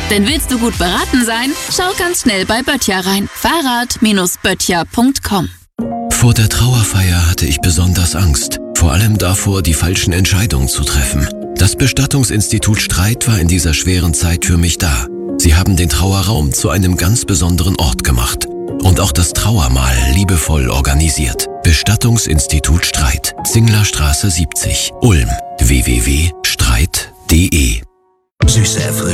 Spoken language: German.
Denn willst du gut beraten sein? Schau ganz schnell bei Böttcher rein. Fahrrad-böttcher.com. Vor der Trauerfeier hatte ich besonders Angst. Vor allem davor, die falschen Entscheidungen zu treffen. Das Bestattungsinstitut Streit war in dieser schweren Zeit für mich da. Sie haben den Trauerraum zu einem ganz besonderen Ort gemacht. Und auch das Trauermahl liebevoll organisiert. Bestattungsinstitut Streit. Zinglerstraße 70, Ulm. www.streit.de. Süße